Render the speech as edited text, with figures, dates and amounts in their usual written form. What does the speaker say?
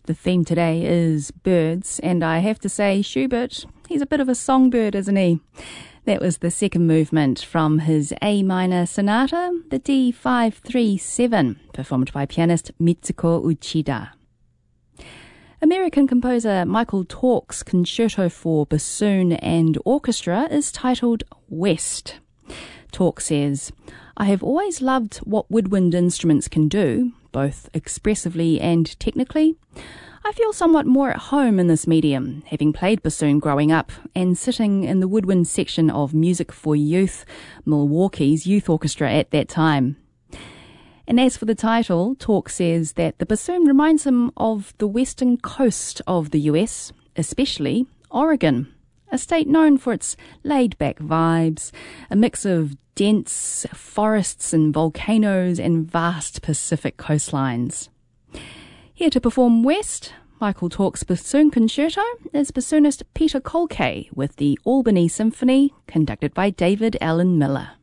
The theme today is birds, and I have to say, Schubert, he's a bit of a songbird, isn't he? That was the second movement from his A minor sonata, the D537, performed by pianist Mitsuko Uchida. American composer Michael Torke's concerto for bassoon and orchestra is titled West. Torke says, "I have always loved what woodwind instruments can do, both expressively and technically. I feel somewhat more at home in this medium, having played bassoon growing up and sitting in the woodwind section of Music for Youth, Milwaukee's youth orchestra at that time." And as for the title, Torke says that the bassoon reminds him of the western coast of the US, especially Oregon, a state known for its laid-back vibes, a mix of dense forests and volcanoes and vast Pacific coastlines. Here to perform West, Michael Torke's bassoon concerto, is bassoonist Peter Kolke with the Albany Symphony, conducted by David Allen Miller.